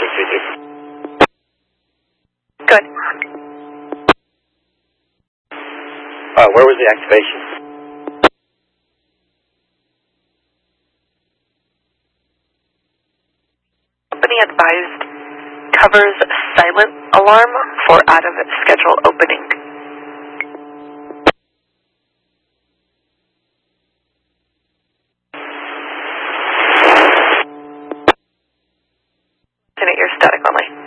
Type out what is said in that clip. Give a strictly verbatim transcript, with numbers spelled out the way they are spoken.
three three. Good. Uh, where was the activation? Company advised covers silent alarm for out of schedule opening. Your static only.